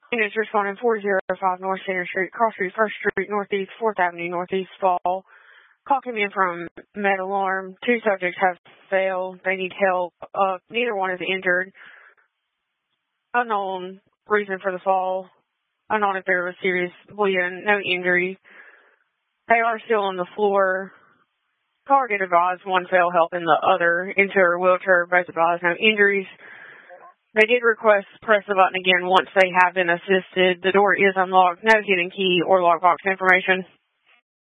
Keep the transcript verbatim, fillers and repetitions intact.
Units responding four zero five North Center Street, Cross Street, First Street, Northeast, fourth Avenue, Northeast Fall. Call came in from Med Alarm. Two subjects have failed. They need help. Uh, neither one is injured. Unknown reason for the fall. Unknown if there was serious bleeding. No injury. They are still on the floor. Target advised one fell helping the other into her wheelchair. Both advised no injuries. They did request press the button again once they have been assisted. The door is unlocked. No hidden key or lockbox information.